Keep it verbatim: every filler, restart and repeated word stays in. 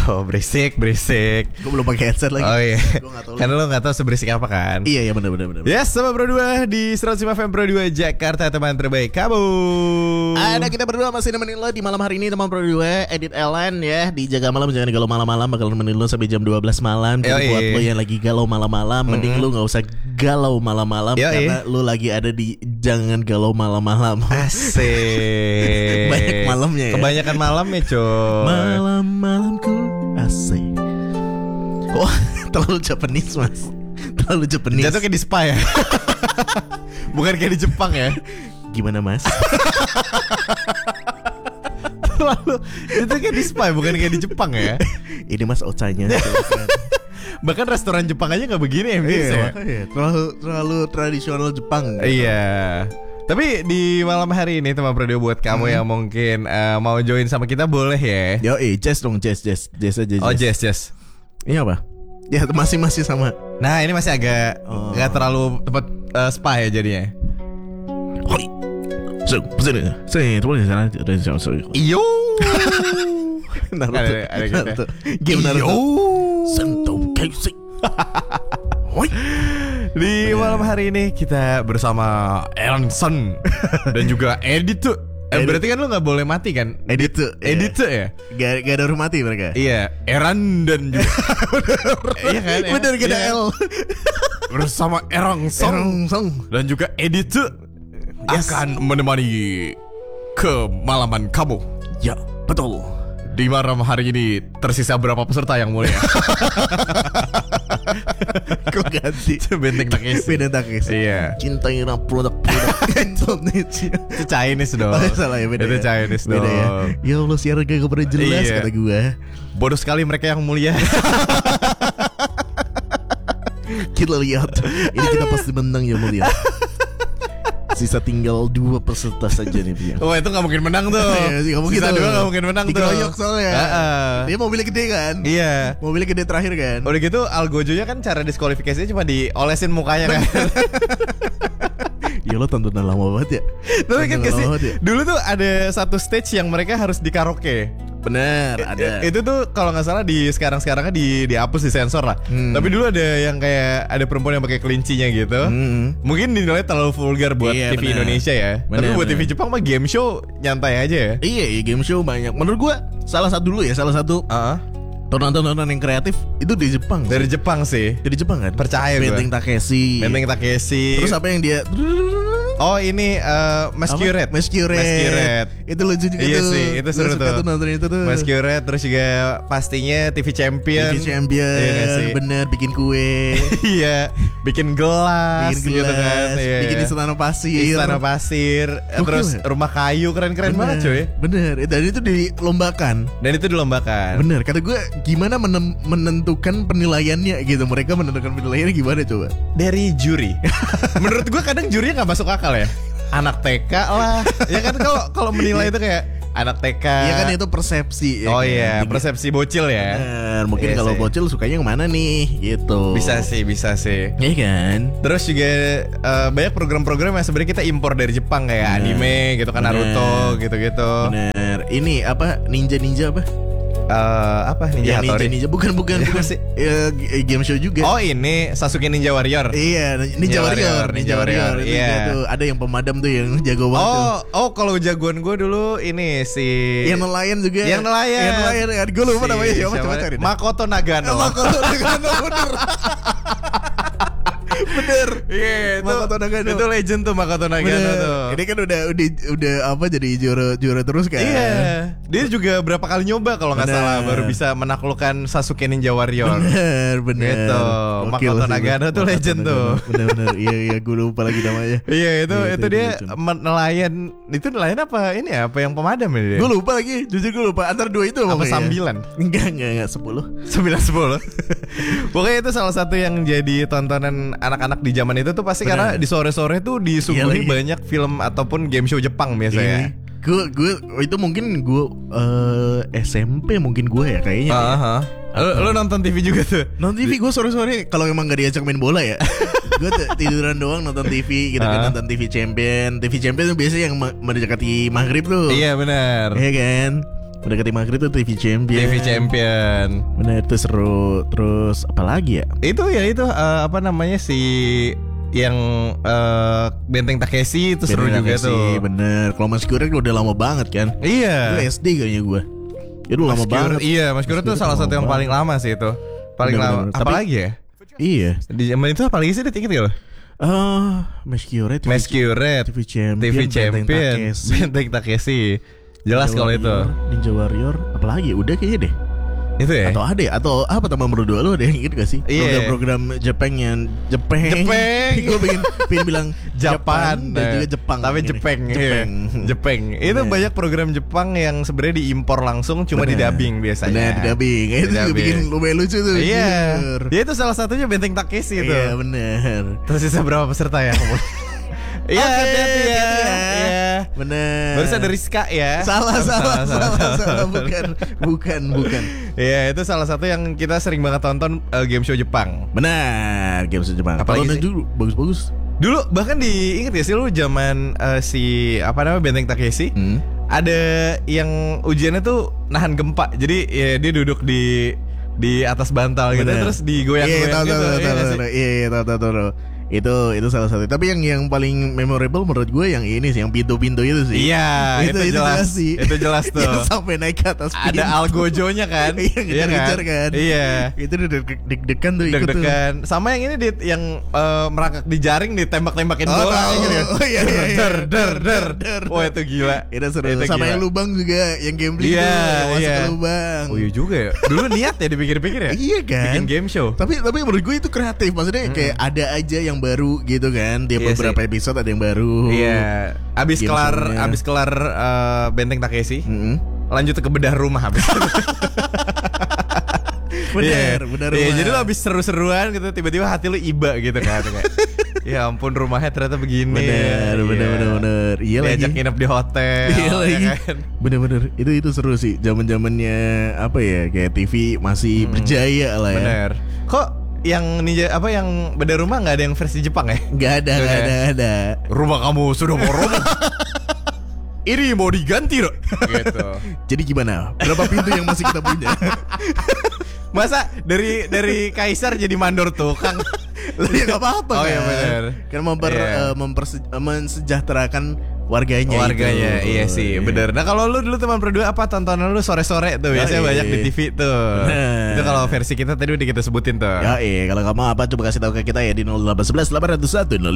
Oh berisik berisik. Gue belum pakai headset lagi. Oh iya. Gue gak tahu. Karena lo gak tahu seberisik apa kan. Iya iya benar benar benar. Yes, sama Pro dua di seratus lima F M Pro dua Jakarta, teman terbaik kamu. Ada kita berdua masih nemenin lo di malam hari ini, teman Pro dua Edit Ellen ya. Di Jaga Malam, jangan galau malam-malam, bakal nemenin lo sampai jam dua belas malam. Jadi buat lo yang lagi galau malam-malam, mm-hmm. mending lo gak usah galau malam-malam. Yo, karena lo lagi ada di Jangan Galau Malam-malam. Asik. Banyak malamnya ya. Kebanyakan malamnya coy. Malam-malamku asik. Oh, terlalu Japanese mas. Terlalu Japanese. Jatuh kayak di spa ya. Bukan kayak di Jepang ya. Gimana mas? Terlalu. Itu kayak di spa, bukan kayak di Jepang ya. Ini mas ocanya. Bahkan restoran Jepang aja gak begini ya. Iya, ya. Terlalu terlalu tradisional Jepang gitu. Iya. Tapi di malam hari ini teman Pro dua buat kamu hmm. yang mungkin uh, mau join sama kita boleh ya. Yo, eh, jazz dong, jazz, jazz, jazz aja. Jazz. Oh, jazz, jazz. Ini apa? Ya masih masih sama. Nah ini masih agak oh. gak terlalu tempat uh, spa ya jadinya. Hoi. So, betul. Saya tuh di sana ada sesuatu. Iyo. Naruto. Ada, ada Naruto. Game Naruto. Sentou Kaisei. Hoi. Di malam hari ini kita bersama Eranson dan juga Edit tuh. Eh, berarti kan lu gak boleh mati kan? Edit tuh. Edit tuh ya? Gak, gak ada huruf mati mereka. Iya. Eran dan juga Iya kan? Bener gak ada L. Bersama Eranson dan juga Edit tuh yes. akan menemani kemalaman kamu. Ya betul. Di malam hari ini tersisa berapa peserta yang mulia? Kok ganti? Benteng Takeshi. Benteng Takeshi. Iya. Cintailah produk-produk Indonesia. Itu Chinese dong. Oh, salah ya, beda. Itu ya. Chinese beda dong. Ya. Ya Allah, siaran gak pernah jelas iya. kata gue. Bodoh sekali mereka yang mulia. Kita lihat. Ini kita pasti menang ya mulia. Sisa tinggal dua peserta saja nih dia. Oh itu gak mungkin menang tuh. Iya, gak mungkin Sisa tuh. dua gak mungkin menang tuh. Dikeroyok soalnya. uh-uh. Dia mobilnya gede kan. Iya. Mobilnya gede terakhir kan. Udah gitu Algojonya kan cara diskualifikasinya cuma diolesin mukanya kan. Ya lo tontonan lama banget ya. Tapi kan kasih ya? Dulu tuh ada satu stage yang mereka harus di karaoke. Bener, ada. Itu tuh kalau nggak salah di sekarang-sekarangnya di dihapus, disensor lah. Hmm. Tapi dulu ada yang kayak ada perempuan yang pakai kelincinya gitu. Hmm. Mungkin dinilai terlalu vulgar buat iya, T V bener. Indonesia ya. Bener, tapi buat bener. T V Jepang mah game show nyantai aja ya. Iya, iya game show banyak. Menurut gua salah satu dulu ya, salah satu. Uh-huh. Tontonan-tontonan yang kreatif itu di Jepang. Dari sih. Jepang sih. Dari Jepang kan? Percaya gue. Benteng Takeshi. Benteng Takeshi. Terus apa yang dia? Oh ini uh, Masquerade. Masquerade. Masquerade. Itu lucu juga iya tuh. Iya sih, itu seru tuh. Tuh nonton itu tuh. Masquerade, terus juga pastinya T V Champion. T V Champion. Iya bener, bikin kue. Iya, bikin gelas. Bikin gelas. Gitu kan. Iya, bikin istana pasir. Istana pasir. Gokil. Terus rumah kayu keren-keren banget cuy. Bener. Dan itu dilombakan. Dan itu dilombakan. Bener. Kata gue gimana menem- menentukan penilaiannya gitu. Mereka menentukan penilaiannya gimana coba? Dari juri. Menurut gue kadang jurinya nggak masuk akal ya. Anak T K lah. Ya kan kalau kalau menilai itu kayak anak T K. Iya kan itu persepsi. Oh ya iya, kan? persepsi bocil ya. Bener. Mungkin iya kalau sih. bocil sukanya yang mana nih gitu. Bisa sih, bisa sih. Iya kan. Terus juga uh, banyak program-program yang sebenarnya kita impor dari Jepang kayak bener. Anime gitu kan, bener. Naruto gitu-gitu. Bener. Ini apa ninja-ninja apa? Uh, apa Ninja ya, Hattori? Ninja, ninja. Bukan bukan ya, bukan sih. Ya, game show juga. Oh ini Sasuke Ninja Warrior. Iya Ninja, Ninja Warrior. Ninja Warrior. Ninja Warrior. Iya. Tuh, ada yang pemadam tuh yang jago banget. Oh tuh. oh kalau jagoan gue dulu ini si yang nelayan juga. Yang nelayan. Yang nelayan. Gue lupa si, namanya siapa, siapa coba cari. Makoto Nagano. Makoto Nagano bener. Bener. Iya yeah, itu Makoto Nagano. Itu legend tuh Makoto Nagano bener. Tuh. Ini kan udah udah udah apa jadi juara juara terus kan. Iya. Dia juga berapa kali nyoba kalau nggak salah baru bisa menaklukkan Sasuke Ninja Warrior. Bener bener. Gitu. Makoto Nagano tuh legend tuh. Bener bener. Iya iya gue lupa lagi namanya. Iya itu iya, itu, itu dia nelayan. Itu nelayan apa ini ya? Apa yang pemadam ya dia? Gue lupa lagi. Jujur gue lupa. Antara dua itu apa sambilan? Enggak enggak enggak sepuluh. Sembilan sepuluh. Pokoknya itu salah satu yang jadi tontonan anak-anak di zaman itu tuh pasti bener. Karena di sore-sore tuh disuguhi banyak film ataupun game show Jepang biasanya. Gue gue itu mungkin gue uh, S M P mungkin gue ya kayaknya. Uh-huh. Lo, lo nonton T V juga tuh? Nonton T V gue sore-sore kalau emang gak diajak main bola ya. Gue tiduran doang nonton T V gitu uh-huh. kan, nonton T V Champion. T V Champion tuh biasanya yang mendekati maghrib tuh. Iya benar. Iya kan. Mendekati maghrib tuh T V Champion. T V Champion. Bener, itu seru. Terus apa lagi ya? Itu ya itu uh, apa namanya si yang uh, Benteng Takeshi itu seru juga Takeshi, tuh. Bener. Kalau Mas Kurek udah lama banget kan? Iya. Itu S D kayaknya gue. Itu lama banget. Iya, Mas Kurek tuh salah satu yang paling lama sih itu. Paling bener, lama. Bener. Apalagi ya? Iya. Di zaman itu apalagi sih inget gak lo? Oh, Mas Kurek, Mas Kurek, T V Champion, T V Champion, Benteng Takeshi. Benteng Takeshi. Jelas kalau itu. Ninja Warrior, apalagi udah kayaknya deh. Itu ya? Atau ada ya? Atau apa teman berdua lo ada yang inget gak sih? Iya. Program-program Jepang yang Jepang Jepang Gue pengen, pengen bilang Japan dan juga Jepang. Tapi Jepang Jepang Jepang Itu bener. banyak program Jepang yang sebenarnya diimpor langsung. Cuma di dubbing biasanya. Bener, di dubbing. Itu juga bikin lumayan lucu tuh. Iya. Ya itu salah satunya Benteng Takeshi itu. Iya bener. Terus sisa berapa peserta ya? Iya, hati-hati ya. Iya. Bener. Barusan dari Rizka ya. Salah, salah, salah, salah, salah, bukan, bukan, bukan. Iya, itu salah satu yang kita sering banget tonton uh, game show Jepang. Benar, game show Jepang. Apalagi sih? Dulu bagus-bagus. Dulu bahkan diinget ya sih lu zaman uh, si apa namanya Benteng Takeshi. Hmm? Ada yang ujiannya tuh nahan gempa. Jadi ya dia duduk di di atas bantal gitu. Bener. Terus digoyang-goyang iya, tahu, gitu. Tahu, tahu, tahu, iya, iya, tahu, tahu, tahu. Itu itu salah satu. Tapi yang yang paling memorable menurut gue yang ini sih, yang pintu-pintu itu sih. Iya, itu, itu, itu jelas. jelas sih. Itu jelas tuh. Yang sampai naik ke atas pintu. Ada algojonya kan? Iya, ngejar-ngejar kan? Iya. Itu udah deg-degan tuh ikut tuh. Deg-degan. Sama yang ini di, yang uh, merangkak di jaring ditembak-tembakin oh, bola oh, gitu ya. Oh iya iya. Der der der der. Wah, itu gila. Itu seru. Itu sama gila. yang lubang juga, yang gambling iya, tuh, masuk iya. ke lubang. Oh iya juga ya. Dulu niat ya dipikir-pikir ya. Iya kan? Bikin game show. Tapi tapi menurut gue itu kreatif. Maksudnya hmm. kayak ada aja yang baru gitu kan. Dia iya beberapa sih. Episode ada yang baru. Iya. Abis game kelar show-nya. Abis kelar uh, Benteng Takeshi, mm-hmm. lanjut ke bedah rumah habis. Bener, yeah. bener rumah. Iya, jadi lo abis seru-seruan gitu, tiba-tiba hati lo iba gitu kan. Kayak, ya ampun rumahnya ternyata begini. Bener, ya. bener, bener, bener. Iya lagi. Diajak nginep di hotel. Iya lagi. Ya kan? Bener, bener. Itu itu seru sih. Zaman-zamannya apa ya? Kayak T V masih hmm. berjaya lah ya. Bener. Kok yang ninja apa yang beda rumah nggak ada yang versi Jepang ya? Nggak ada, nggak ada, ada. Rumah kamu sudah mau roboh. Ini mau diganti loh. Gitu. Jadi gimana? Berapa pintu yang masih kita punya? Masa dari dari kaisar jadi mandor tukang? Ya nggak apa-apa. Oh kan? iya benar. Kan memper, yeah. uh, memperse- mensejahterakan warganya. Warganya, itu. iya sih, yeah. bener. Nah kalau lu dulu teman berdua apa tontonan lu sore-sore tuh? Biasanya oh, iya. banyak di T V tuh. Nah. Itu kalau versi kita tadi udah kita sebutin tuh. Ya iya, kalau kamu apa coba kasih tahu ke kita ya di nol delapan satu satu delapan nol satu nol